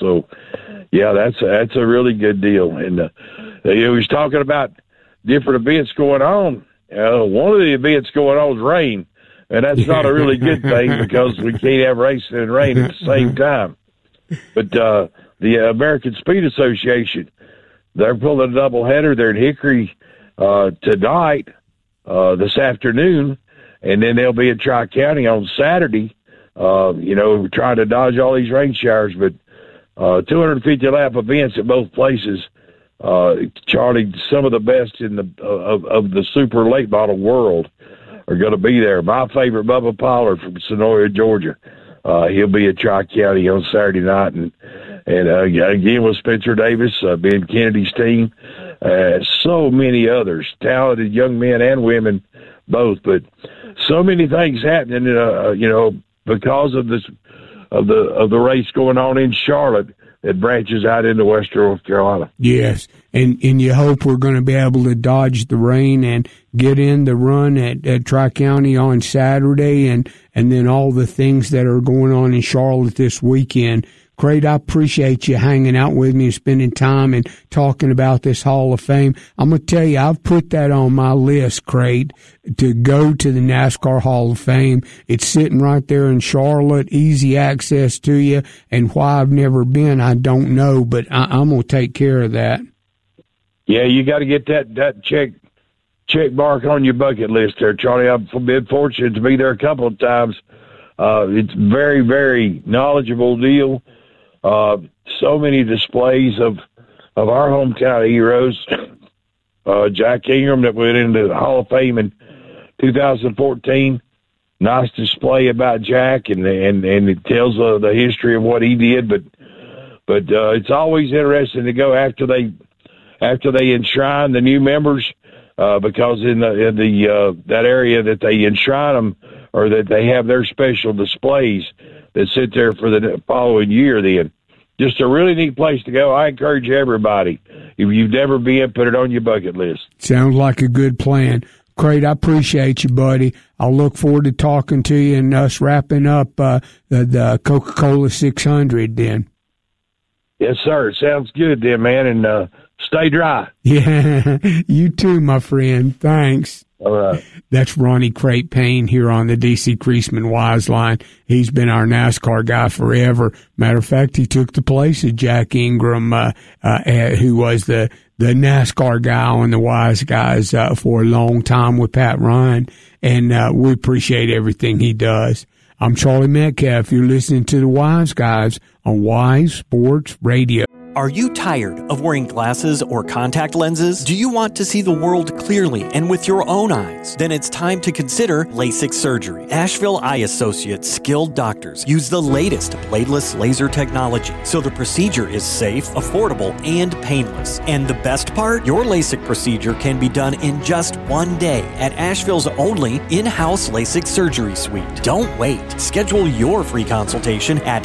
So, yeah, that's a really good deal. And he was talking about different events going on. One of the events going on is rain, and that's not a really good thing because we can't have racing and rain at the same time. But the American Speed Association, they're pulling a doubleheader there in Hickory tonight, this afternoon, and then they'll be in Tri-County on Saturday, trying to dodge all these rain showers. But 250-lap events at both places. Charlie, some of the best in of the super late model world are going to be there. My favorite, Bubba Pollard from Sonoria, Georgia. He'll be at Tri-County on Saturday night, and again with Spencer Davis, Ben Kennedy's team, so many others, talented young men and women, both. But so many things happening, because of this of the race going on in Charlotte. It branches out into Western North Carolina. Yes, and you hope we're going to be able to dodge the rain and get in the run at Tri-County on Saturday and then all the things that are going on in Charlotte this weekend. Craig, I appreciate you hanging out with me and spending time and talking about this Hall of Fame. I'm going to tell you, I've put that on my list, Craig, to go to the NASCAR Hall of Fame. It's sitting right there in Charlotte, easy access to you, and why I've never been, I don't know, but I'm going to take care of that. Yeah, you got to get that check mark on your bucket list there, Charlie. I've been fortunate to be there a couple of times. It's very, very knowledgeable deal. So many displays of our hometown heroes. Jack Ingram that went into the Hall of Fame in 2014. Nice display about Jack, and it tells the history of what he did. But it's always interesting to go after they enshrine the new members, because in the that area that they enshrine them, or that they have their special displays that sit there for the following year. Then just a really neat place to go. I encourage everybody, if you've never been, put it on your bucket list. Sounds like a good plan. Craig, I appreciate you, buddy. I'll look forward to talking to you and us wrapping up the Coca-Cola 600 then. Yes, sir. Sounds good then, man, and stay dry. Yeah, you too, my friend. Thanks. All right. That's Ronnie Crate Payne here on the DC Creasman Wise Line. He's been our NASCAR guy forever. Matter of fact, he took the place of Jack Ingram, who was the NASCAR guy on the Wise Guys for a long time with Pat Ryan, and we appreciate everything he does. I'm Charlie Metcalf. You're listening to the Wise Guys on Wise Sports Radio. Are you tired of wearing glasses or contact lenses? Do you want to see the world clearly and with your own eyes? Then it's time to consider LASIK surgery. Asheville Eye Associates skilled doctors use the latest bladeless laser technology, so the procedure is safe, affordable, and painless. And the best part? Your LASIK procedure can be done in just one day at Asheville's only in-house LASIK surgery suite. Don't wait. Schedule your free consultation at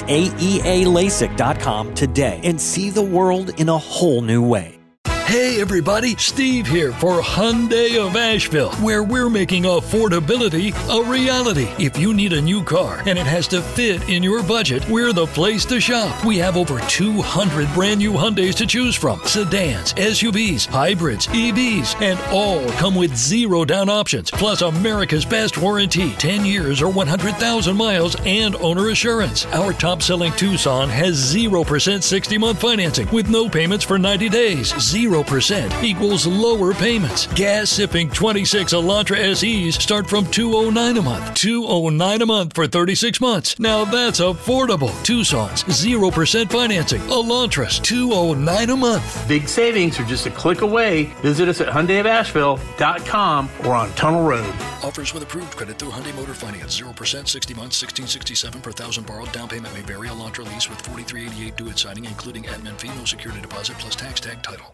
AEALASIK.com today and see the world in a whole new way. Hey everybody, Steve here for Hyundai of Asheville, where we're making affordability a reality. If you need a new car and it has to fit in your budget, we're the place to shop. We have over 200 brand new Hyundais to choose from. Sedans, SUVs, hybrids, EVs, and all come with zero down options, plus America's best warranty, 10 years or 100,000 miles, and owner assurance. Our top-selling Tucson has 0% 60-month financing with no payments for 90 days. 0% equals lower payments. Gas-sipping 26 Elantra SEs start from $209 a month. $209 a month for 36 months. Now that's affordable. Tucson's 0% financing. Elantras $209 a month. Big savings are just a click away. Visit us at HyundaiofAsheville.com or on Tunnel Road. Offers with approved credit through Hyundai Motor Finance. 0% 60 months, $1,667 per $1,000 borrowed. Down payment may vary. Elantra lease with $43.88 due at signing, including admin fee, no security deposit, plus tax tag title.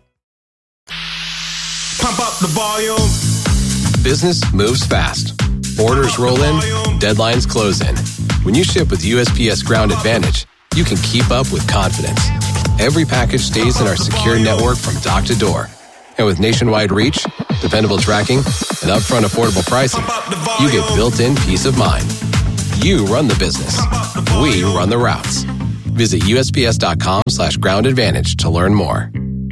Pump up the volume. Business moves fast. Orders roll in, deadlines close in. When you ship with USPS Ground Advantage, you can keep up with confidence. Every package stays in our secure network from dock to door. And with nationwide reach, dependable tracking, and upfront affordable pricing, you get built-in peace of mind. You run the business. We run the routes. Visit USPS.com/groundadvantage to learn more.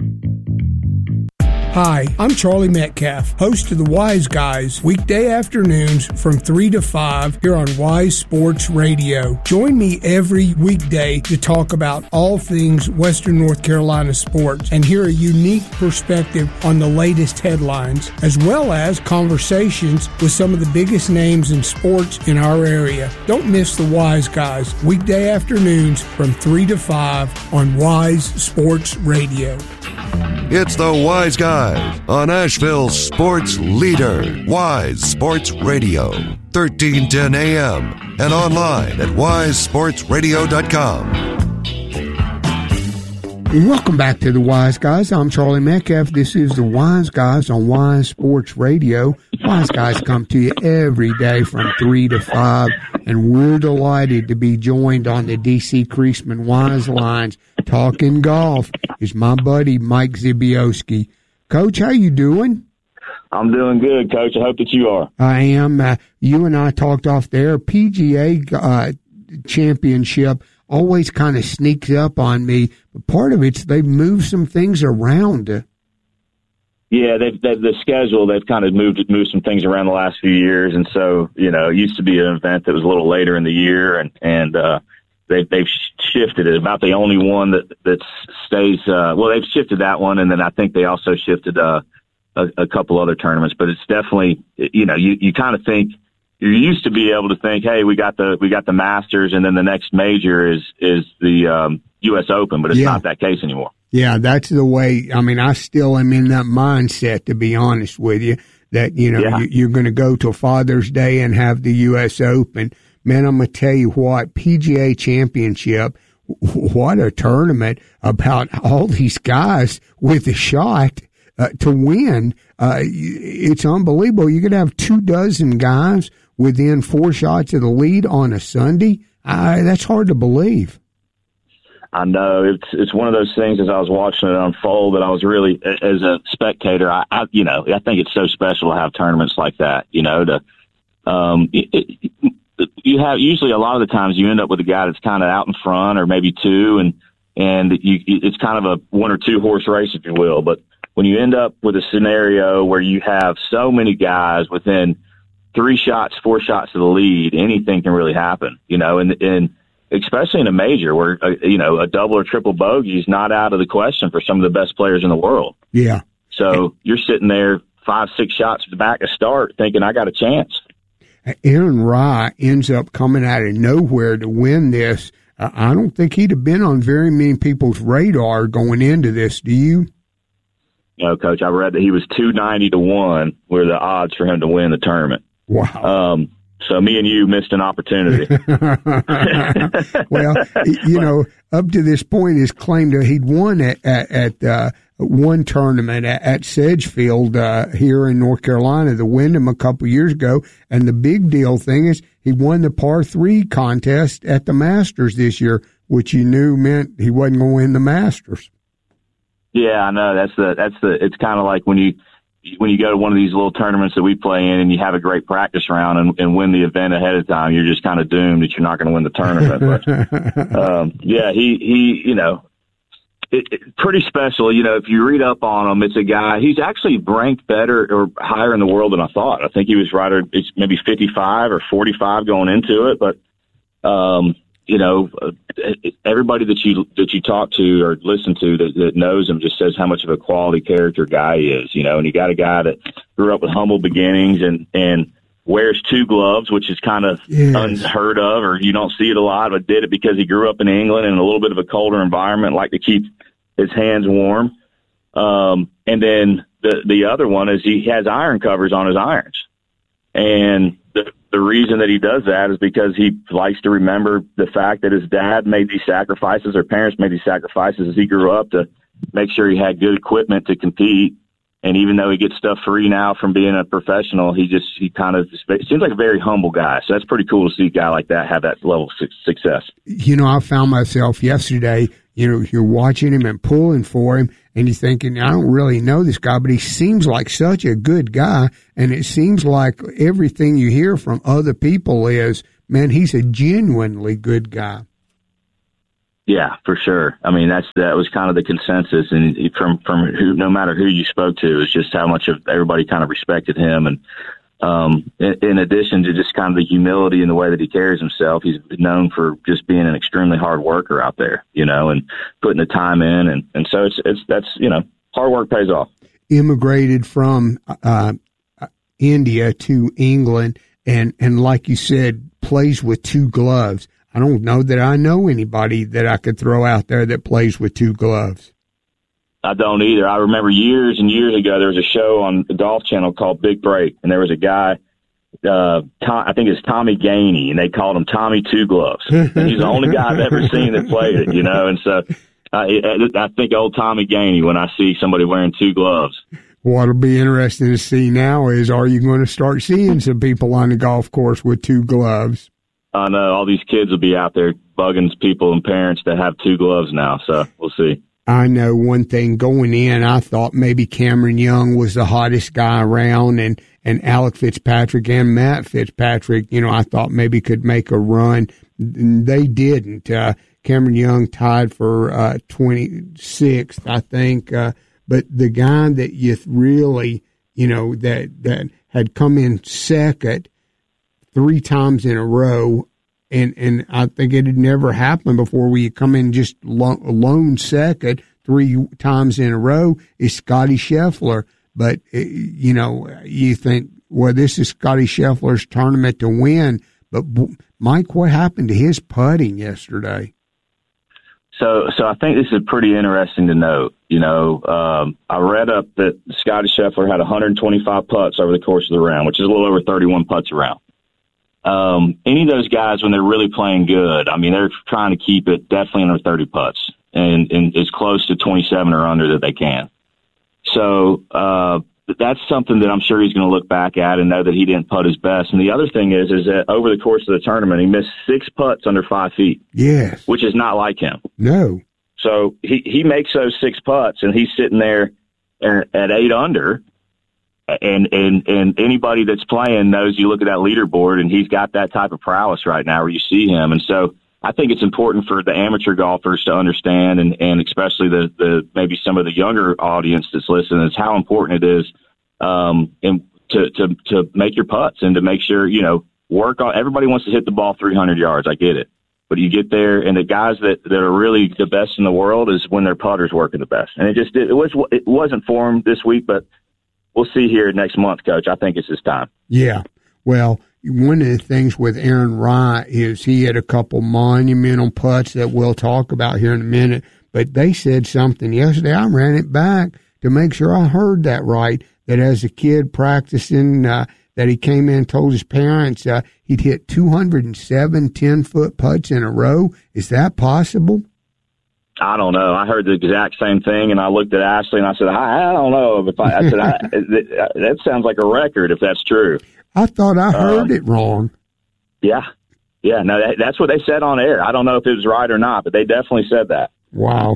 Hi, I'm Charlie Metcalf, host of the Wise Guys, weekday afternoons from 3 to 5 here on Wise Sports Radio. Join me every weekday to talk about all things Western North Carolina sports and hear a unique perspective on the latest headlines, as well as conversations with some of the biggest names in sports in our area. Don't miss the Wise Guys, weekday afternoons from 3 to 5 on Wise Sports Radio. It's the Wise Guys on Asheville's sports leader, Wise Sports Radio, 1310 AM, and online at wisesportsradio.com. Welcome back to the Wise Guys. I'm Charlie Metcalf. This is the Wise Guys on Wise Sports Radio. Wise Guys come to you every day from 3 to 5, and we're delighted to be joined on the D.C. Creasman Wise Lines talking golf is my buddy Mike Zibioski. Coach, how you doing? I'm doing good, Coach. I hope that you are. I am. You and I talked off there. PGA championship always kind of sneaks up on me. But part of it's they've moved some things around. Yeah, the schedule, they've kind of moved some things around the last few years. And so, it used to be an event that was a little later in the year, and they've shifted it. About the only one that stays, they've shifted that one, and then I think they also shifted a couple other tournaments. But it's definitely, you kind of think, you used to be able to think, hey, we got the Masters, and then the next major is the U.S. Open, but it's not that case anymore. Yeah, that's the way. I mean, I still am in that mindset, to be honest with you, that, you're going to go to Father's Day and have the U.S. Open. Man, I'm going to tell you what, PGA Championship, what a tournament about all these guys with a shot to win. It's unbelievable. You could have 24 guys within 4 shots of the lead on a Sunday. That's hard to believe. I know it's one of those things. As I was watching it unfold, that I was really, as a spectator, I think it's so special to have tournaments like that. You have usually a lot of the times you end up with a guy that's kind of out in front, or maybe two, and it's kind of a 1 or 2 horse race, if you will. But when you end up with a scenario where you have so many guys within 3 shots, 4 shots of the lead, anything can really happen. And especially in a major where, a double or triple bogey is not out of the question for some of the best players in the world. Yeah. So you're sitting there 5, 6 shots back to start thinking, I got a chance. Aaron Rai ends up coming out of nowhere to win this. I don't think he'd have been on very many people's radar going into this. Do you? No, Coach, I read that he was 290 to 1 were the odds for him to win the tournament. Wow. So me and you missed an opportunity. Well, up to this point, his claim that he'd won at one tournament at Sedgefield here in North Carolina, the Wyndham a couple years ago. And the big deal thing is he won the par 3 contest at the Masters this year, which you knew meant he wasn't going to win the Masters. Yeah, I know. It's kind of like when you go to one of these little tournaments that we play in and you have a great practice round and win the event ahead of time, you're just kind of doomed that you're not going to win the tournament. But, pretty special. If you read up on him, it's a guy, he's actually ranked better or higher in the world than I thought. I think he was right, it's maybe 55 or 45 going into it. But, everybody that you talk to or listen to that knows him just says how much of a quality character guy he is, and you got a guy that grew up with humble beginnings and wears 2 gloves, which is kind of unheard of, or you don't see it a lot, but did it because he grew up in England in a little bit of a colder environment, like to keep his hands warm. And then the other one is he has iron covers on his irons. And the reason that he does that is because he likes to remember the fact that his dad made these sacrifices, or parents made these sacrifices as he grew up to make sure he had good equipment to compete. And even though he gets stuff free now from being a professional, he kind of seems like a very humble guy. So that's pretty cool to see a guy like that have that level of success. I found myself yesterday, you're watching him and pulling for him, and you're thinking, I don't really know this guy, but he seems like such a good guy. And it seems like everything you hear from other people is, man, he's a genuinely good guy. Yeah, for sure. I mean, that was kind of the consensus, and from who, no matter who you spoke to, it's just how much of everybody kind of respected him. And in addition to just kind of the humility and the way that he carries himself, he's known for just being an extremely hard worker out there, and putting the time in, and so that's hard work pays off. Immigrated from India to England, and like you said, plays with two gloves. I don't know that I know anybody that I could throw out there that plays with two gloves. I don't either. I remember years and years ago, there was a show on the Golf Channel called Big Break, and there was a guy, I think it's Tommy Gainey, and they called him Tommy Two Gloves. And he's the only guy I've ever seen that played it, and so I think old Tommy Gainey when I see somebody wearing two gloves. What'll be interesting to see now is, are you going to start seeing some people on the golf course with two gloves? I know all these kids will be out there bugging people and parents that have two gloves now, so we'll see. I know one thing going in, I thought maybe Cameron Young was the hottest guy around, and Alec Fitzpatrick and Matt Fitzpatrick, I thought maybe could make a run. They didn't. Cameron Young tied for 26th, I think. But the guy that you really, that had come in second 3 times in a row, and I think it had never happened before where you come in just lone second 3 times in a row, is Scotty Scheffler. But, you think, well, this is Scotty Scheffler's tournament to win. But, Mike, what happened to his putting yesterday? So I think this is pretty interesting to note. I read up that Scotty Scheffler had 125 putts over the course of the round, which is a little over 31 putts a round. Any of those guys, when they're really playing good, I mean, they're trying to keep it definitely under 30 putts and as close to 27 or under that they can. So that's something that I'm sure he's going to look back at and know that he didn't putt his best. And the other thing is that over the course of the tournament, he missed 6 putts under 5 feet. Yes. Which is not like him. No. So he makes those 6 putts, and he's sitting there at 8 under. And anybody that's playing knows, you look at that leaderboard, and he's got that type of prowess right now where you see him. And so I think it's important for the amateur golfers to understand, and especially the maybe some of the younger audience that's listening, is how important it is and to make your putts and to make sure, work on. Everybody wants to hit the ball 300 yards. I get it. But you get there, and the guys that are really the best in the world is when their putter's working the best. And it wasn't for him this week, but we'll see here next month, Coach. I think it's his time. Yeah. Well, one of the things with Aaron Rai is he had a couple monumental putts that we'll talk about here in a minute, but they said something yesterday. I ran it back to make sure I heard that right, that as a kid practicing, that he came in and told his parents he'd hit 207 10-foot putts in a row. Is that possible? I don't know. I heard the exact same thing, and I looked at Ashley, and I said, I don't know. I said, that sounds like a record if that's true. I thought I heard it wrong. Yeah. No, that's what they said on air. I don't know if it was right or not, but they definitely said that. Wow.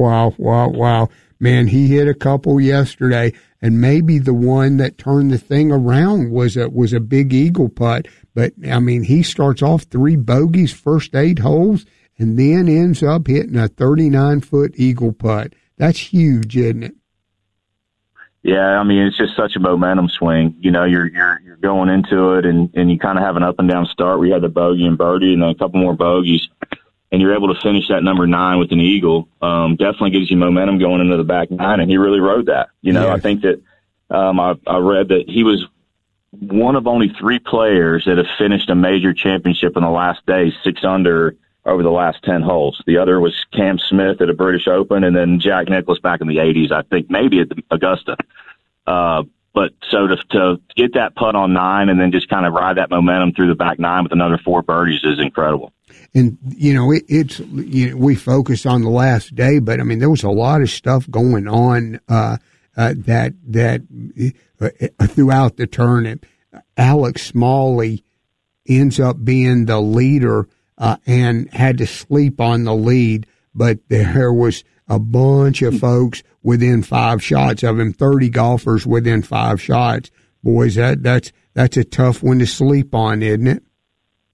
Man, he hit a couple yesterday, and maybe the one that turned the thing around was a big eagle putt. But, I mean, he starts off 3 bogeys, first 8 holes, and then ends up hitting a 39-foot eagle putt. That's huge, isn't it? Yeah, I mean, it's just such a momentum swing. You're going into it, and you kind of have an up and down start where you have the bogey and birdie, and then a couple more bogeys, and you're able to finish that number 9 with an eagle. Definitely gives you momentum going into the back 9, and he really rode that. Yes. I think that I read that he was one of only 3 players that have finished a major championship in the last day 6 under over the last 10 holes. The other was Cam Smith at a British Open, and then Jack Nicklaus back in the 80s, I think, maybe at the Augusta. But so to get that putt on 9 and then just kind of ride that momentum through the back 9 with another 4 birdies is incredible. And, we focus on the last day, but, I mean, there was a lot of stuff going on that throughout the tournament. Alex Smalley ends up being the leader and had to sleep on the lead, but there was a bunch of folks within 5 shots of him, 30 golfers within 5 shots. Boys, that's a tough one to sleep on, isn't it?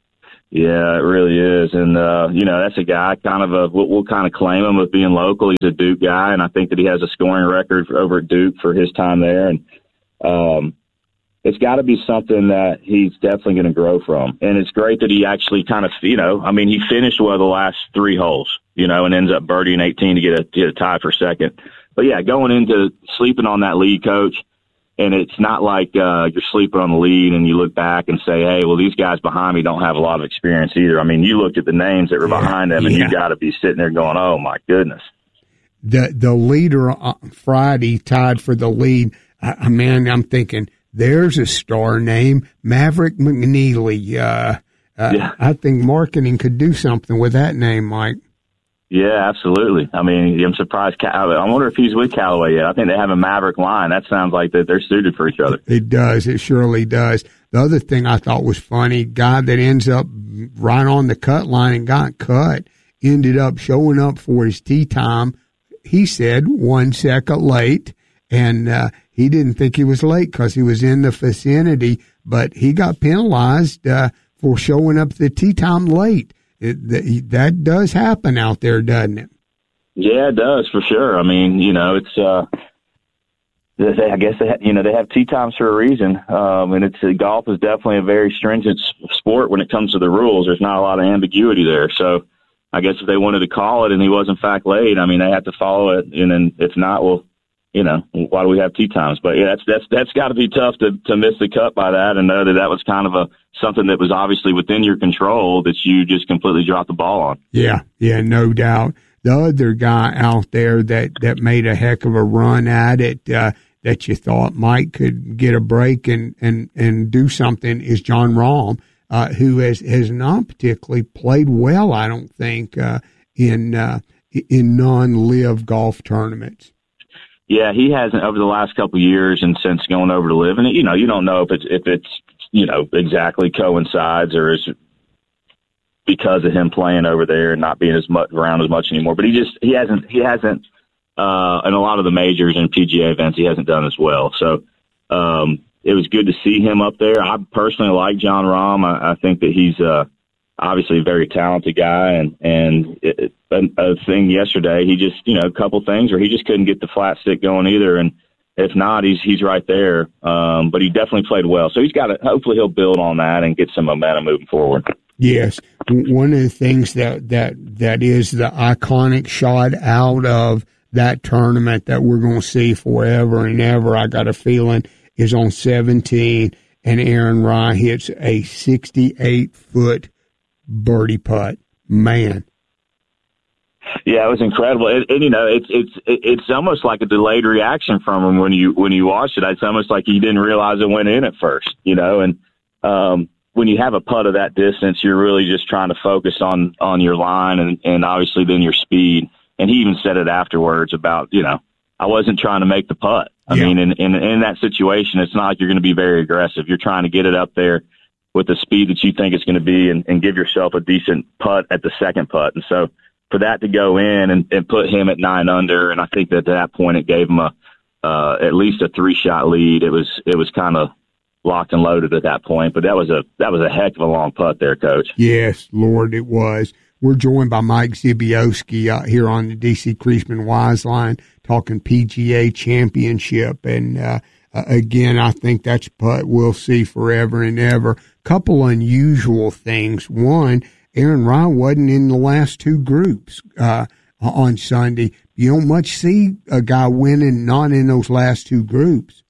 Yeah, it really is. And, that's a guy we'll kind of claim him with being local. He's a Duke guy, and I think that he has a scoring record over at Duke for his time there. And it's got to be something that he's definitely going to grow from. And it's great that he actually kind of, he finished one of the last 3 holes, and ends up birdieing 18 to get a tie for second. But, yeah, going into sleeping on that lead, Coach, and it's not like you're sleeping on the lead and you look back and say, hey, well, these guys behind me don't have a lot of experience either. I mean, you looked at the names that were behind them, and you got to be sitting there going, oh, my goodness. The leader Friday tied for the lead. I'm thinking, there's a star name, Maverick McNeely. I think marketing could do something with that name, Mike. Yeah, absolutely. I mean, I'm surprised. I wonder if he's with Callaway yet. I think they have a Maverick line. That sounds like that they're suited for each other. It does. It surely does. The other thing I thought was funny, guy that ends up right on the cut line and got cut, ended up showing up for his tee time. He said 1 second late, and he didn't think he was late because he was in the vicinity, but he got penalized for showing up the tee time late. That does happen out there, doesn't it? Yeah, it does for sure. I mean, it's I guess they have tee times for a reason, and golf is definitely a very stringent sport when it comes to the rules. There's not a lot of ambiguity there, so I guess if they wanted to call it and he was in fact late, I mean, they have to follow it, and then if not, well, why do we have tee times? But yeah, that's got to be tough to miss the cut by that and know that was kind of something that was obviously within your control that you just completely dropped the ball on. Yeah, no doubt. The other guy out there that made a heck of a run at it, that you thought Mike could get a break and do something is Jon Rahm, who has not particularly played well, I don't think, in non-live golf tournaments. Yeah, he hasn't over the last couple of years, and since going over to live. And you don't know if it's exactly coincides or is because of him playing over there and not being around as much anymore. But he hasn't in a lot of the majors and PGA events he hasn't done as well. So it was good to see him up there. I personally like Jon Rahm. I think that he's obviously a very talented guy, and a thing yesterday, he just, a couple things where he just couldn't get the flat stick going either. And if not, he's right there. But he definitely played well. So hopefully he'll build on that and get some momentum moving forward. Yes. One of the things that is the iconic shot out of that tournament that we're going to see forever and ever, I got a feeling, is on 17, and Aaron Rai hits a 68-foot birdie putt. Man. Yeah, it was incredible. And it's almost like a delayed reaction from him when you watch it. It's almost like he didn't realize it went in at first, and when you have a putt of that distance, you're really just trying to focus on your line and obviously then your speed. And he even said it afterwards about, I wasn't trying to make the putt. I mean, in that situation, it's not like you're going to be very aggressive. You're trying to get it up there with the speed that you think it's going to be and give yourself a decent putt at the second putt. And so for that to go in and put him at 9 under, and I think that at that point it gave him at least a 3-shot lead. It was kind of locked and loaded at that point, but that was a heck of a long putt there, Coach. Yes, Lord, it was. We're joined by Mike Zbioski here on the DC Creasman Wise Line talking PGA Championship. And again, I think that's a putt we'll see forever and ever. Couple unusual things. One, Aaron Rai wasn't in the last 2 groups on Sunday. You don't much see a guy winning not in those last 2 groups.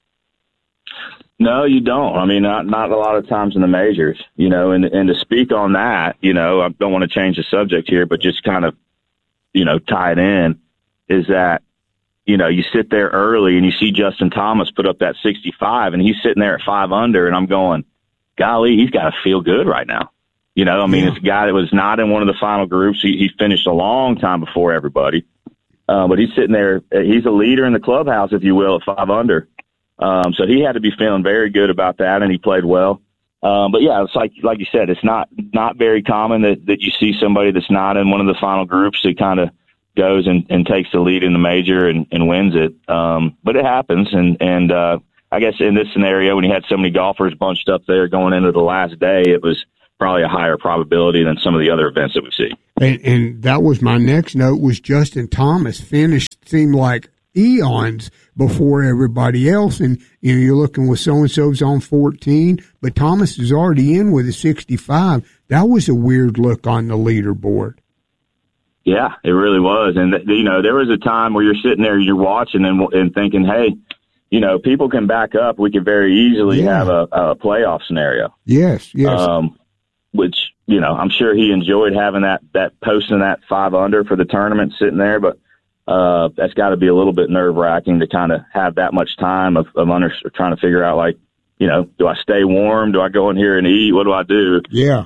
No, you don't. I mean, not a lot of times in the majors, and to speak on that, I don't want to change the subject here, but just kind of, tie it in, is that, you sit there early and you see Justin Thomas put up that 65 and he's sitting there at 5 under, and I'm going, golly, he's got to feel good right now. It's a guy that was not in one of the final groups. He finished a long time before everybody. But he's sitting there. He's a leader in the clubhouse, if you will, at 5 under. So he had to be feeling very good about that, and he played well. But yeah, it's like you said, it's not very common that you see somebody that's not in one of the final groups that kind of goes and takes the lead in the major and wins it. But it happens. And I guess in this scenario, when you had so many golfers bunched up there going into the last day, it was probably a higher probability than some of the other events that we see. And that was my next note, was Justin Thomas finished, seemed like eons before everybody else. And, you're looking with so-and-so's on 14, but Thomas is already in with a 65. That was a weird look on the leaderboard. Yeah, it really was. And, there was a time where you're sitting there, you're watching and thinking, hey, people can back up. We could very easily have a playoff scenario. Yes. Which, I'm sure he enjoyed having that posting that 5 under for the tournament sitting there, but that's got to be a little bit nerve wracking to kind of have that much time of trying to figure out, like, do I stay warm? Do I go in here and eat? What do I do? Yeah.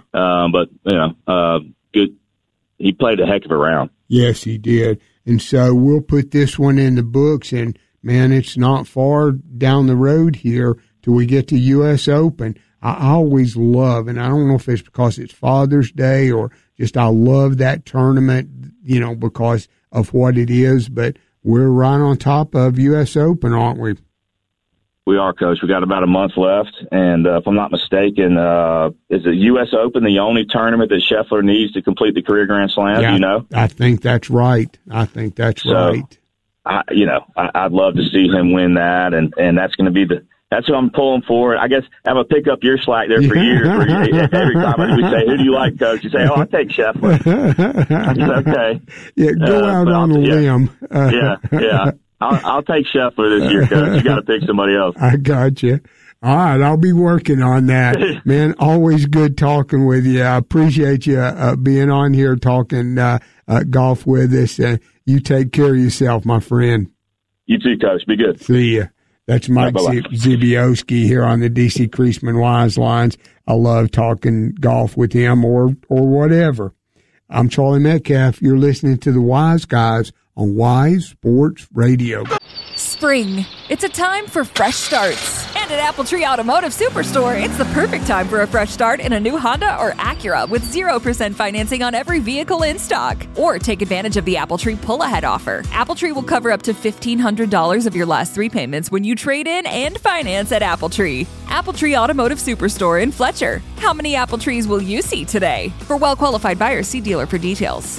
Good. He played a heck of a round. Yes, he did. And so we'll put this one in the books, and man, it's not far down the road here till we get to U.S. Open. I always love, and I don't know if it's because it's Father's Day or just I love that tournament, because of what it is, but we're right on top of U.S. Open, aren't we? We are, Coach. We got about a month left, and if I'm not mistaken, is the U.S. Open the only tournament that Scheffler needs to complete the career Grand Slam? Yeah, do you know? I think that's right. Right. I'd love to see him win that, and that's going to be that's who I'm pulling for. I guess I'm going to pick up your slack there for years. Every time we say, who do you like, Coach? You say, I'll take Scheffler. It's okay. Yeah, go out on a limb. Yeah. I'll take Scheffler this year, Coach. You got to pick somebody else. I got you. All right, I'll be working on that. Man, always good talking with you. I appreciate you being on here talking golf with us. You take care of yourself, my friend. You too, Coach. Be good. See ya. That's Mike Zibioski here on the DC Creasman Wise Lines. I love talking golf with him or whatever. I'm Charlie Metcalf. You're listening to the Wise Guys on Wise Sports Radio. Spring. It's a time for fresh starts. And at Apple Tree Automotive Superstore, it's the perfect time for a fresh start in a new Honda or Acura with 0% financing on every vehicle in stock. Or take advantage of the Apple Tree pull-ahead offer. Apple Tree will cover up to $1,500 of your last 3 payments when you trade in and finance at Apple Tree. Apple Tree Automotive Superstore in Fletcher. How many Apple Trees will you see today? For well-qualified buyers, see dealer for details.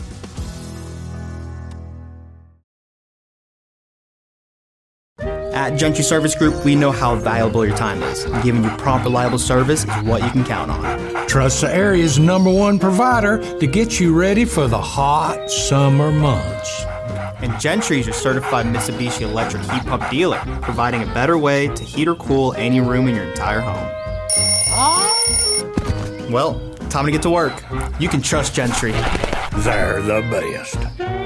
At Gentry Service Group, we know how valuable your time is. And giving you prompt, reliable service is what you can count on. Trust the area's #1 provider to get you ready for the hot summer months. And Gentry is your certified Mitsubishi electric heat pump dealer, providing a better way to heat or cool any room in your entire home. Well, time to get to work. You can trust Gentry. They're the best.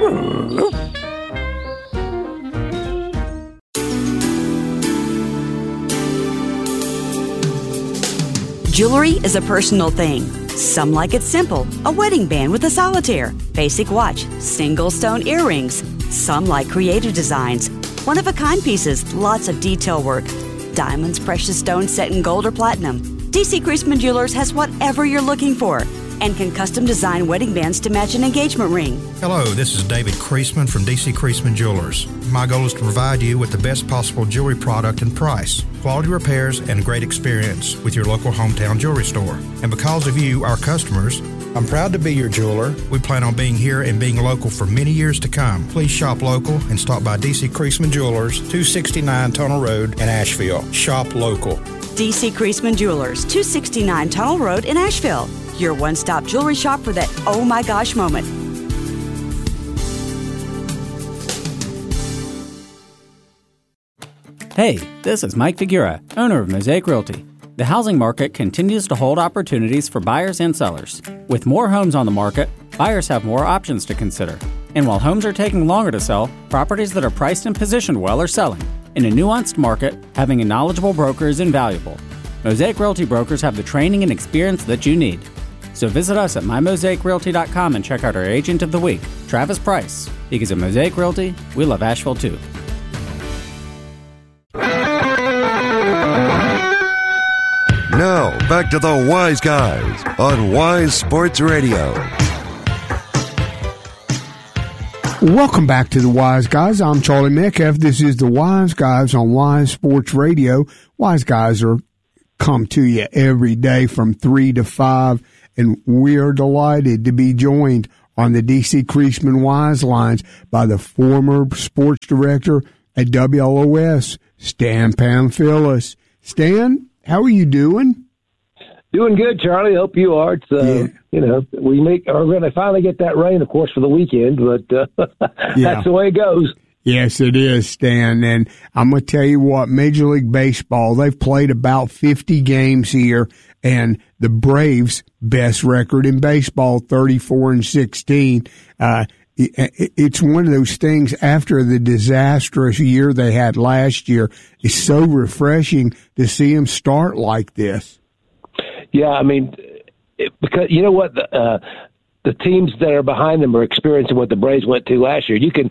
Jewelry is a personal thing. Some like it simple, a wedding band with a solitaire, basic watch, single stone earrings. Some like creative designs, one-of-a-kind pieces, lots of detail work. Diamonds, precious stones set in gold or platinum. DC Creasman Jewelers has whatever you're looking for and can custom design wedding bands to match an engagement ring. Hello, this is David Creasman from DC Creasman Jewelers. My goal is to provide you with the best possible jewelry product and price, quality repairs, and great experience with your local hometown jewelry store. And because of you, our customers, I'm proud to be your jeweler. We plan on being here and being local for many years to come. Please shop local and stop by DC Creasman Jewelers, 269 Tunnel Road in Asheville. Shop local. DC Creasman Jewelers, 269 Tunnel Road in Asheville. Your one-stop jewelry shop for that oh my gosh moment. Hey, this is Mike Figura, owner of Mosaic Realty. The housing market continues to hold opportunities for buyers and sellers. With more homes on the market, buyers have more options to consider. And while homes are taking longer to sell, properties that are priced and positioned well are selling. In a nuanced market, having a knowledgeable broker is invaluable. Mosaic Realty brokers have the training and experience that you need. So visit us at mymosaicrealty.com and check out our Agent of the Week, Travis Price. Because at Mosaic Realty, we love Asheville too. Now, back to the Wise Guys on Wise Sports Radio. Welcome back to the Wise Guys. I'm Charlie Metcalf. This is the Wise Guys on Wise Sports Radio. Wise Guys come to you every day from 3 to 5. and we are delighted to be joined on the D.C. Creasman Wise Lines by the former sports director at WLOS, Stan Pamphilis. Stan, how are you doing? Doing good, Charlie. Hope you are. It's, you know, we're going to finally get that rain, of course, for the weekend, but that's the way it goes. Yes, it is, Stan. And I'm going to tell you what, Major League Baseball, they've played about 50 games here, and the Braves' best record in baseball, 34-16. It's one of those things after the disastrous year they had last year. It's so refreshing to see them start like this. Yeah, I mean, because you know what, the teams that are behind them are experiencing what the Braves went to last year. You can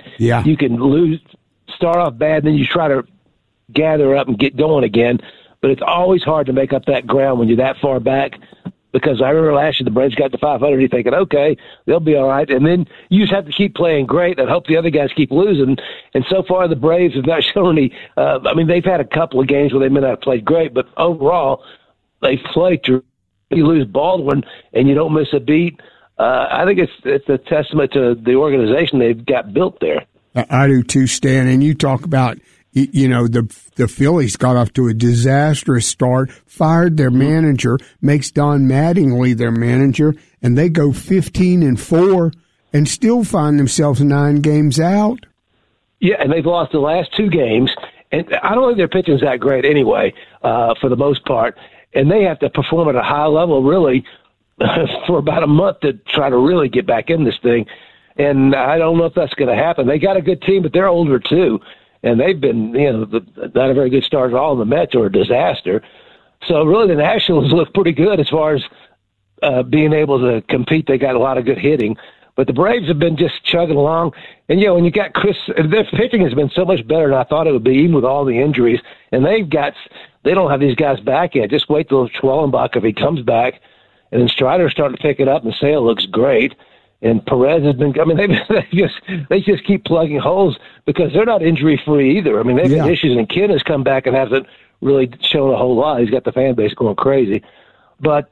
start off bad, and then you try to gather up and get going again. But it's always hard to make up that ground when you're that far back. Because I remember last year the Braves got to 500, you're thinking, okay, they'll be all right. And then you just have to keep playing great and hope the other guys keep losing. And so far the Braves have not shown any I mean, they've had a couple of games where they may not have played great, but overall they've played through. You lose Baldwin and you don't miss a beat. I think it's a testament to the organization they've got built there. I do too, Stan. And you talk about, you know, the Phillies got off to a disastrous start, fired their manager, makes Don Mattingly their manager, and they go 15-4 and still find themselves 9 games out. Yeah, and they've lost the last 2 games. And I don't think their pitching's that great anyway, for the most part. And they have to perform at a high level, really, for about a month to try to really get back in this thing. And I don't know if that's going to happen. They got a good team, but they're older too. And they've been, you know, not a very good start at all. The Mets are a disaster. So really the Nationals look pretty good as far as being able to compete. They got a lot of good hitting. But the Braves have been just chugging along. And, you know, when you got their pitching has been so much better than I thought it would be, even with all the injuries. And they don't have these guys back yet. Just wait till Schwellenbach if he comes back. And then Strider's starting to pick it up, and Sale looks great. And Perez has been. I mean, they just keep plugging holes because they're not injury free either. I mean, they've had issues, and Ken has come back and hasn't really shown a whole lot. He's got the fan base going crazy. But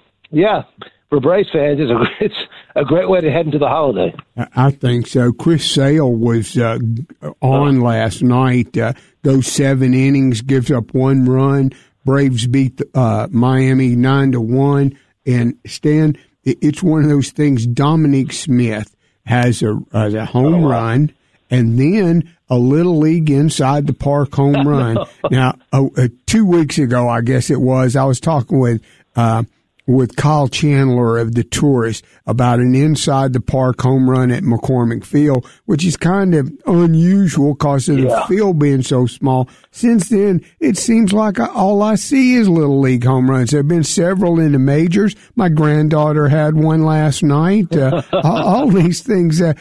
for Braves fans, it's a great way to head into the holiday. I think so. Chris Sale was on last night. Goes 7 innings, gives up 1 run. Braves beat Miami 9-1. And Stan, it's one of those things. Dominique Smith has a home run, and then a Little League inside the park home run. Now, 2 weeks ago, I guess it was, I was talking with Kyle Chandler of the Tourist about an inside the park home run at McCormick Field, which is kind of unusual because of the field being so small. Since then, it seems like all I see is Little League home runs. There have been several in the majors. My granddaughter had one last night. All these things. I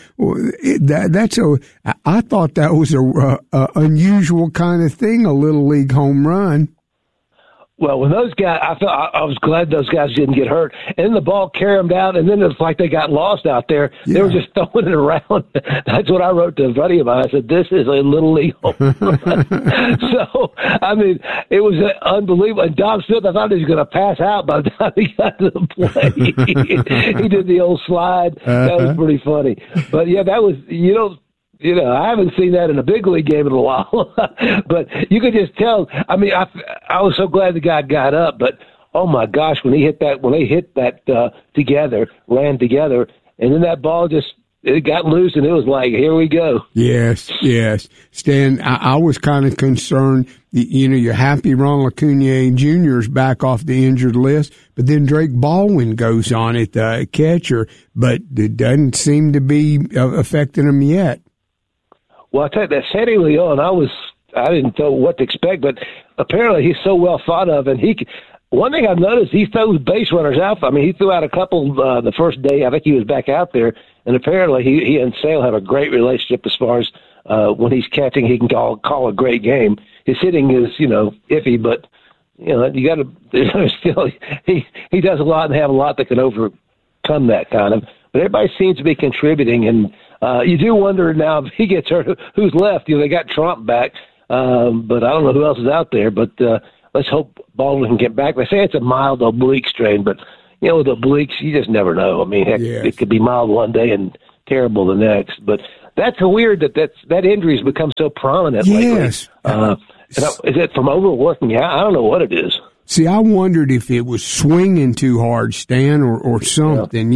thought that was a unusual kind of thing, a Little League home run. Well, when those guys, I was glad those guys didn't get hurt. And then the ball carried them down, and then it's like they got lost out there. Yeah. They were just throwing it around. That's what I wrote to a buddy of mine. I said, this is a Little League home run. So, I mean, it was unbelievable. And Dom Smith, I thought he was going to pass out by the time he got to the plate. He did the old slide. That was pretty funny. But, yeah, that was, you know, I haven't seen that in a big league game in a while, but you could just tell. I mean, I was so glad the guy got up, but oh my gosh, when they hit that together, ran together, and then that ball it got loose, and it was like, here we go. Yes. Stan, I was kind of concerned. You know, you're happy Ron Acuna Jr. is back off the injured list, but then Drake Baldwin goes on at the catcher, but it doesn't seem to be affecting him yet. Well, I tell you, that Sandy Leon, I didn't know what to expect, but apparently he's so well thought of, and one thing I've noticed, he throws base runners out. I mean, he threw out a couple the first day. I think he was back out there, and apparently he and Sale have a great relationship as far as when he's catching, he can call a great game. His hitting is, iffy, but you got to still he does a lot and have a lot that can overcome that kind of. But everybody seems to be contributing, and you do wonder now if he gets hurt, who's left. They got Trump back, but I don't know who else is out there. But let's hope Baldwin can get back. They say it's a mild oblique strain, but with obliques, you just never know. I mean, heck, it could be mild one day and terrible the next. But that's weird that injury has become so prominent lately. Yes. Is it from overworking? I don't know what it is. See, I wondered if it was swinging too hard, Stan, or something,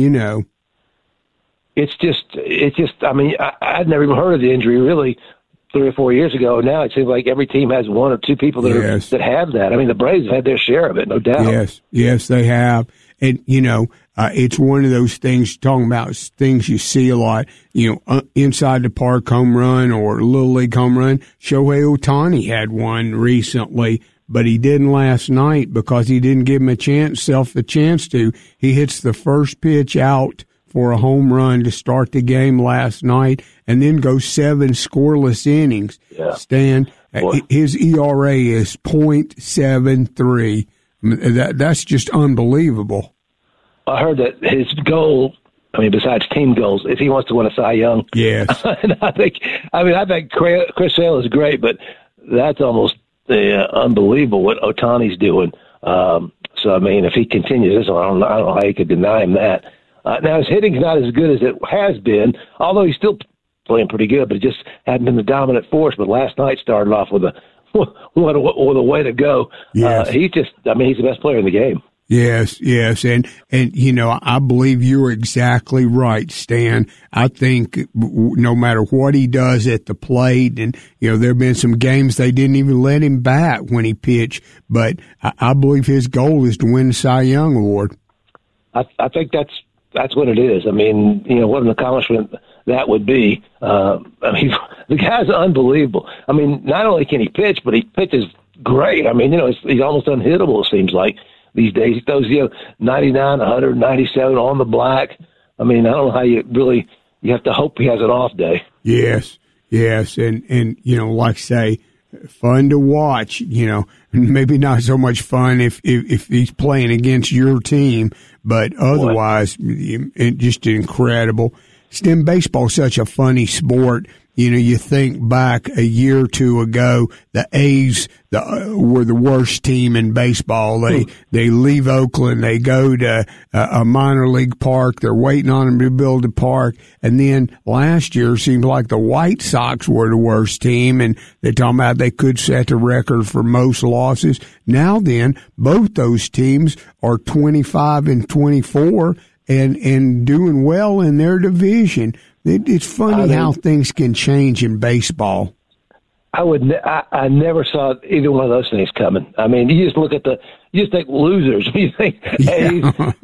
It's just, I mean, I'd never even heard of the injury really 3 or 4 years ago. Now it seems like every team has one or two people that have that. I mean, the Braves have had their share of it, no doubt. Yes, they have. And, it's one of those things, talking about things you see a lot, inside the park home run or Little League home run. Shohei Ohtani had one recently, but he didn't last night because he didn't give himself a chance to. He hits the first pitch out for a home run to start the game last night and then goes 7 scoreless innings. Yeah. Stan, his ERA is .73. I mean, that's just unbelievable. I heard that his goal, besides team goals, is he wants to win a Cy Young. Yes. And I think Chris Sale is great, but that's almost unbelievable what Ohtani's doing. So, if he continues this, I don't know how you could deny him that. Now, his hitting's not as good as it has been, although he's still playing pretty good, but it just hadn't been the dominant force. But last night started off with a way to go. Yes. He's the best player in the game. Yes. And I believe you're exactly right, Stan. I think no matter what he does at the plate, and, there have been some games they didn't even let him bat when he pitched, but I believe his goal is to win the Cy Young Award. I think that's what it is. What an accomplishment that would be. The guy's unbelievable. Not only can he pitch, but he pitches great. He's almost unhittable, it seems like, these days. He throws, 99, 100, 97 on the black. I don't know how you have to hope he has an off day. Yes. And like I say, fun to watch, maybe not so much fun if he's playing against your team, but otherwise, just incredible. STEM baseball is such a funny sport. You think back a year or two ago, the A's were the worst team in baseball. They leave Oakland, they go to a minor league park. They're waiting on them to build a park. And then last year it seemed like the White Sox were the worst team, and they're talking about they could set the record for most losses. Now then, both those teams are 25-24 and doing well in their division. It's funny how things can change in baseball. I never saw either one of those things coming. You just look at you just think losers. You think A's,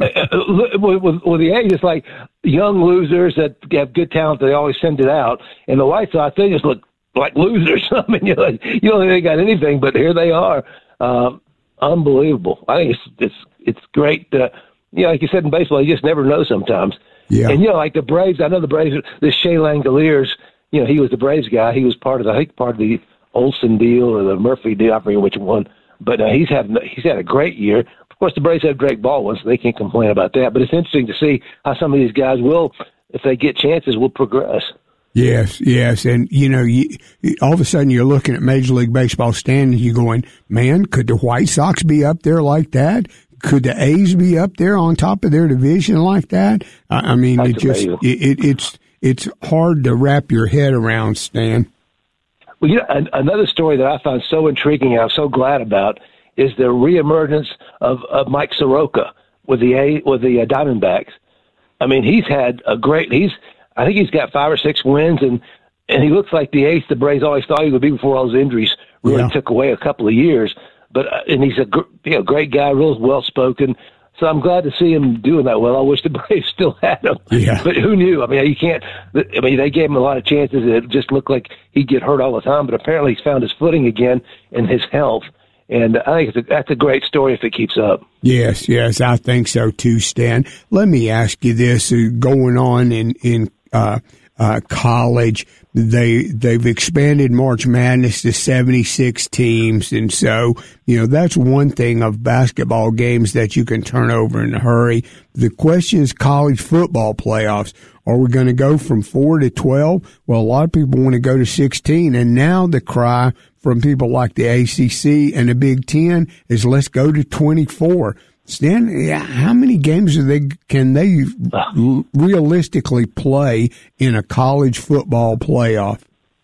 with the A's, it's like young losers that have good talent. They always send it out. And the White Sox, they just look like losers. You don't think they got anything, but here they are. Unbelievable. I think it's great. Like you said in baseball, you just never know sometimes. Yeah. And, like the Braves, I know the Braves, this Shea Langoliers, he was the Braves guy. He was part of the Olsen deal or the Murphy deal. I forget which one. But he's had a great year. Of course, the Braves have Drake Baldwin, so they can't complain about that. But it's interesting to see how some of these guys will, if they get chances, will progress. Yes. And, all of a sudden you're looking at Major League Baseball standings, you're going, man, could the White Sox be up there like that? Could the A's be up there on top of their division like that? It's hard to wrap your head around, Stan. Well, another story that I found so intriguing and I'm so glad about is the reemergence of Mike Soroka with the Diamondbacks. He's had I think he's got 5 or 6 wins, and he looks like the ace the Braves always thought he would be before all his injuries really took away a couple of years. But and he's a great guy, real well spoken. So I'm glad to see him doing that well. I wish the Braves still had him. Yeah. But who knew? You can't. They gave him a lot of chances. It just looked like he'd get hurt all the time. But apparently he's found his footing again in his health. And I think that's a great story if it keeps up. Yes, I think so too, Stan. Let me ask you this: going on in college, they've expanded March Madness to 76 teams, and so that's one thing of basketball games that you can turn over in a hurry. The question is college football playoffs. Are we going to go from 4 to 12? Well, a lot of people want to go to 16, and now the cry from people like the ACC and the Big Ten is let's go to 24. Stan, how many games can they realistically play in a college football playoff?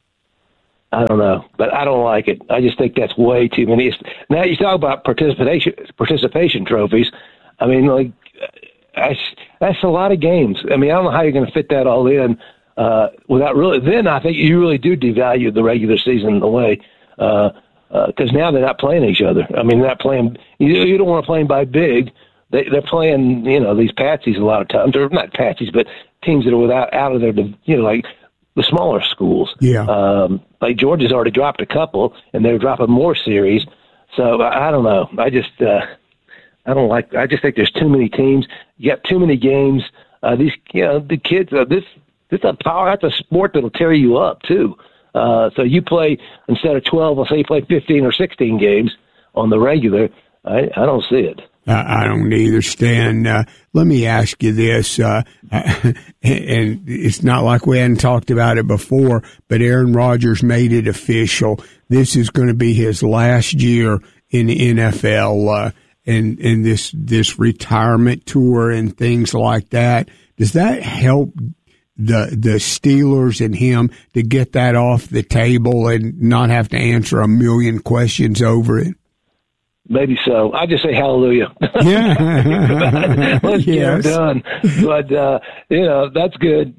I don't know, but I don't like it. I just think that's way too many. Now you talk about participation trophies. I mean, like that's a lot of games. I mean, I don't know how you're going to fit that all in without really. Then I think you really do devalue the regular season in a way. Because now they're not playing each other. I mean, they're not playing. You don't want to play them by big. They're playing, these patsies a lot of times. Or not patsies, but teams that are out of their, like the smaller schools. Yeah. Like Georgia's already dropped a couple, and they're dropping more series. So I don't know. I just think there's too many teams. You got too many games. The kids. This is a power. That's a sport that'll tear you up too. So you play, instead of 12, let's say you play 15 or 16 games on the regular. I don't see it. I don't either, Stan. Let me ask you this, and it's not like we hadn't talked about it before, but Aaron Rodgers made it official. This is going to be his last year in the NFL, and this retirement tour and things like that. Does that help the Steelers and him to get that off the table and not have to answer a million questions over it? Maybe so. I just say hallelujah. Yeah. Let's get it done. But that's good.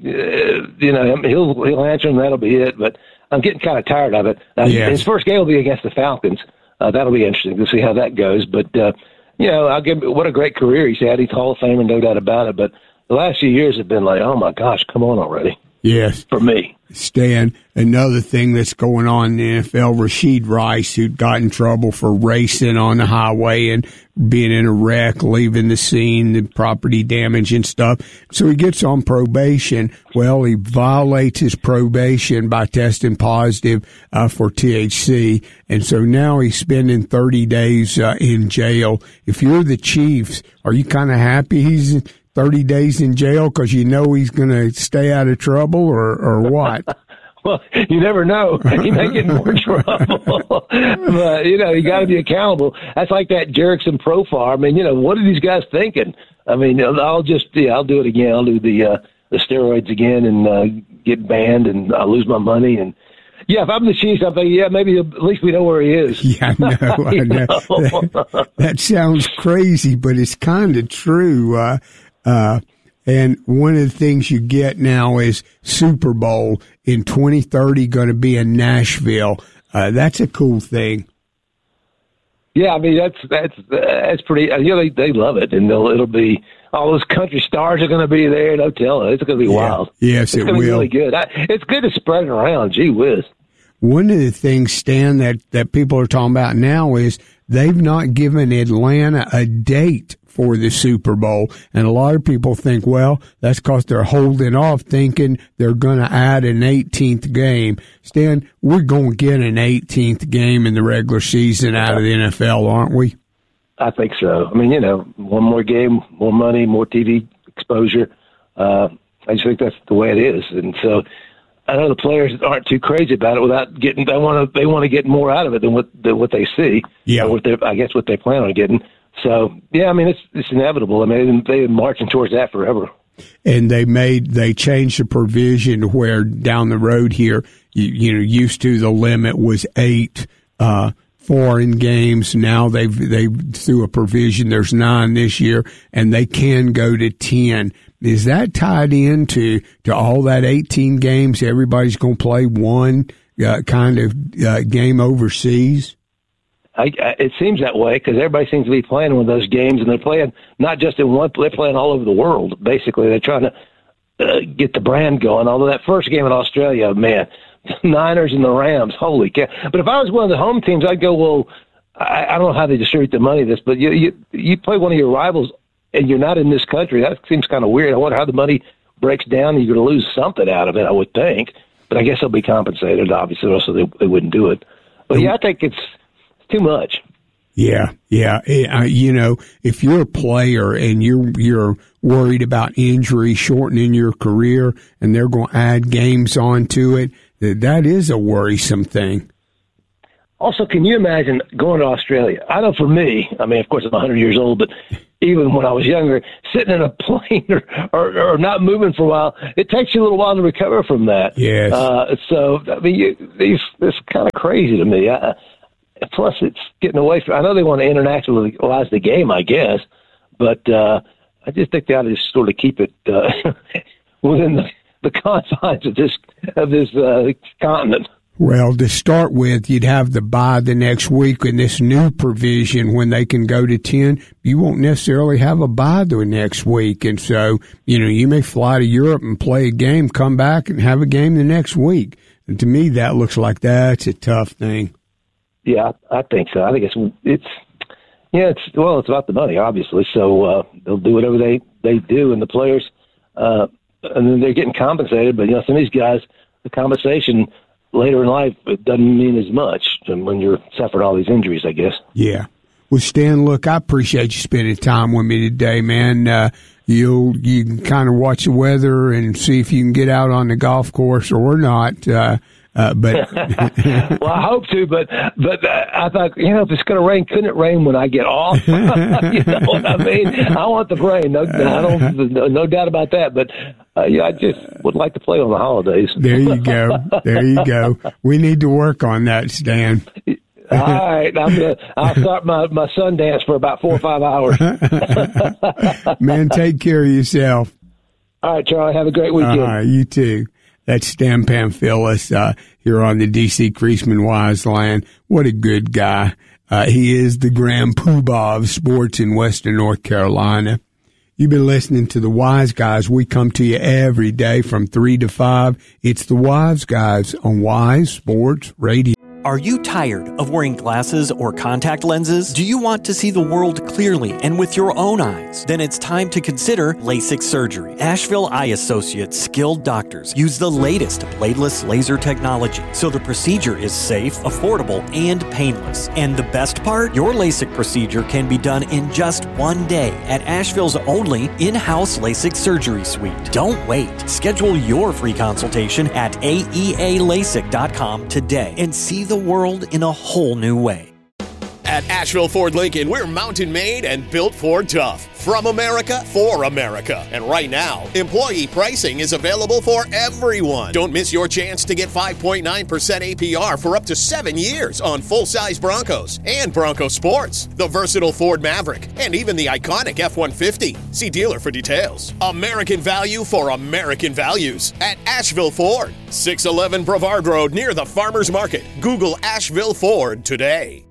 He'll answer them. That'll be it. But I'm getting kind of tired of it. His first game will be against the Falcons. That'll be interesting to see how that goes. But I'll give him, what a great career he's had. He's Hall of Famer, no doubt about it. But the last few years have been like, oh, my gosh, come on already. Yes. For me. Stan, another thing that's going on in the NFL, Rashid Rice, who got in trouble for racing on the highway and being in a wreck, leaving the scene, the property damage and stuff. So he gets on probation. Well, he violates his probation by testing positive for THC. And so now he's spending 30 days in jail. If you're the Chiefs, are you kind of happy he's 30 days in jail because he's going to stay out of trouble or what? Well, you never know. He may get in more trouble. But, you got to be accountable. That's like that Jerickson Profar. I mean, what are these guys thinking? I mean, I'll do it again. I'll do the steroids again and get banned, and I'll lose my money. And yeah, if I'm the Chiefs, I'm thinking, maybe at least we know where he is. Yeah, I know. That sounds crazy, but it's kind of true. And one of the things you get now is Super Bowl in 2030 going to be in Nashville. That's a cool thing. Yeah, I mean that's pretty. They love it, and it'll be all those country stars are going to be there. No telling, it's going to be wild. Yes, it's going to be really good. It's good to spread it around. Gee whiz. One of the things, Stan, that people are talking about now is they've not given Atlanta a date for the Super Bowl. And a lot of people think, well, that's because they're holding off thinking they're going to add an 18th game. Stan, we're going to get an 18th game in the regular season out of the NFL, aren't we? I think so. I mean, one more game, more money, more TV exposure. I just think that's the way it is. And so I know the players aren't too crazy about it without getting, they want to get more out of it than what they see. Yeah. Or what they plan on getting. So, yeah, I mean, it's inevitable. I mean, they've been marching towards that forever. And they changed the provision where down the road here, used to the limit was 8 foreign games. Now they threw a provision. There's 9 this year, and they can go to 10. Is that tied into all that 18 games? Everybody's going to play one kind of game overseas? It seems that way because everybody seems to be playing one of those games, and they're playing not just in one. They're playing all over the world. Basically, they're trying to get the brand going. Although that first game in Australia, man, Niners and the Rams, holy cow! But if I was one of the home teams, I'd go, well, I don't know how they distribute the money. But you play one of your rivals, and you're not in this country. That seems kind of weird. I wonder how the money breaks down. You're going to lose something out of it, I would think. But I guess they'll be compensated, obviously, or else they wouldn't do it. But yeah, I think it's too much. Yeah. If you're a player and you're worried about injury shortening your career and they're going to add games onto it, that is a worrisome thing. Also, can you imagine going to Australia? I know for me, I mean, of course, I'm 100 years old, but even when I was younger, sitting in a plane or not moving for a while, it takes you a little while to recover from that. Yes. So, I mean, it's kind of crazy to me. Plus, it's getting away from. I know they want to internationalize the game, I guess, but I just think they ought to just sort of keep it within the confines of this continent. Well, to start with, you'd have the bye the next week in this new provision when they can go to 10. You won't necessarily have a bye the next week. And so, you may fly to Europe and play a game, come back and have a game the next week. And to me, that looks like that's a tough thing. Yeah, I think so. I think it's about the money, obviously. So they'll do whatever they do, and the players, and then they're getting compensated. But some of these guys, the compensation later in life, it doesn't mean as much when you're suffering all these injuries, I guess. Yeah. Well, Stan, look, I appreciate you spending time with me today, man. You can kind of watch the weather and see if you can get out on the golf course or not. But well, I hope to, but I thought, if it's going to rain, couldn't it rain when I get off? You know what I mean? I want the rain, no doubt about that. But I just would like to play on the holidays. There you go. We need to work on that, Stan. All right, I'll start my sun dance for about 4 or 5 hours. Man, take care of yourself. All right, Charlie, have a great weekend. All right, you too. That's Stan Pamphilus here on the D.C. Creasman Wise Line. What a good guy. He is the grand poobah of sports in Western North Carolina. You've been listening to the Wise Guys. We come to you every day from 3 to 5. It's the Wise Guys on Wise Sports Radio. Are you tired of wearing glasses or contact lenses? Do you want to see the world clearly and with your own eyes? Then it's time to consider LASIK surgery. Asheville Eye Associates skilled doctors use the latest bladeless laser technology, so the procedure is safe, affordable, and painless. And the best part? Your LASIK procedure can be done in just 1 day at Asheville's only in-house LASIK surgery suite. Don't wait. Schedule your free consultation at aealasik.com today and see the world in a whole new way. At Asheville Ford Lincoln, we're mountain made and built Ford tough. From America, for America. And right now, employee pricing is available for everyone. Don't miss your chance to get 5.9% APR for up to 7 years on full-size Broncos and Bronco Sports, the versatile Ford Maverick, and even the iconic F-150. See dealer for details. American value for American values at Asheville Ford, 611 Brevard Road near the Farmers Market. Google Asheville Ford today.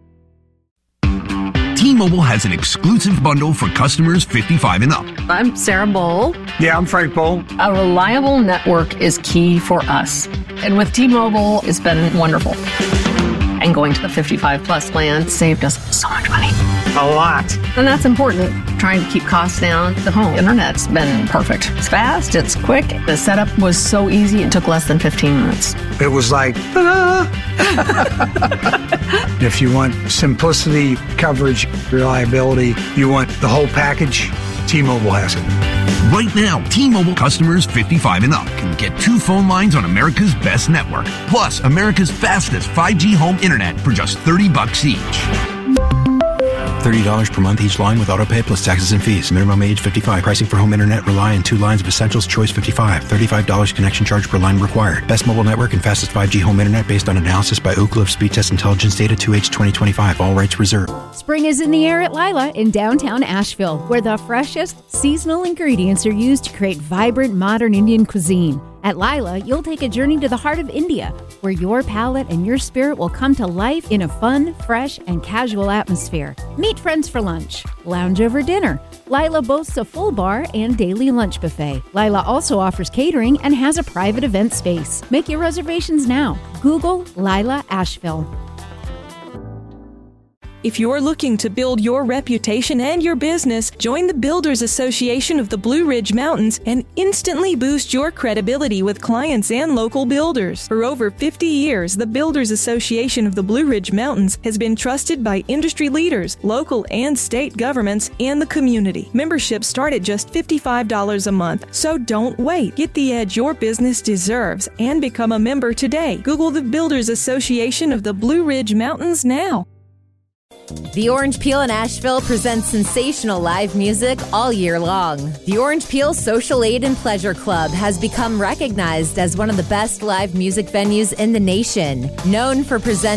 T-Mobile has an exclusive bundle for customers 55 and up. I'm Sarah Bowl. Yeah, I'm Frank Bowl. A reliable network is key for us. And with T-Mobile, it's been wonderful. And going to the 55 plus plan saved us so much money. A lot. And that's important. Trying to keep costs down. The home internet's been perfect. It's fast, it's quick. The setup was so easy, it took less than 15 minutes. It was like, ta-da! If you want simplicity, coverage, reliability, you want the whole package, T-Mobile has it. Right now, T-Mobile customers 55 and up can get 2 phone lines on America's best network, plus America's fastest 5G home internet for just $30 each. $30 per month each line with autopay plus taxes and fees. Minimum age 55. Pricing for home internet rely on 2 lines of Essentials Choice 55. $35 connection charge per line required. Best mobile network and fastest 5G home internet based on analysis by Ookla of Speed Test Intelligence data 2H 2025. All rights reserved. Spring is in the air at Lila in downtown Asheville, where the freshest seasonal ingredients are used to create vibrant modern Indian cuisine. At Lila, you'll take a journey to the heart of India, where your palate and your spirit will come to life in a fun, fresh, and casual atmosphere. Meet friends for lunch, lounge over dinner. Lila boasts a full bar and daily lunch buffet. Lila also offers catering and has a private event space. Make your reservations now. Google Lila Asheville. If you're looking to build your reputation and your business, join the Builders Association of the Blue Ridge Mountains and instantly boost your credibility with clients and local builders. For over 50 years, the Builders Association of the Blue Ridge Mountains has been trusted by industry leaders, local and state governments, and the community. Memberships start at just $55 a month, so don't wait. Get the edge your business deserves and become a member today. Google the Builders Association of the Blue Ridge Mountains now. The Orange Peel in Asheville presents sensational live music all year long. The Orange Peel Social Aid and Pleasure Club has become recognized as one of the best live music venues in the nation, known for presenting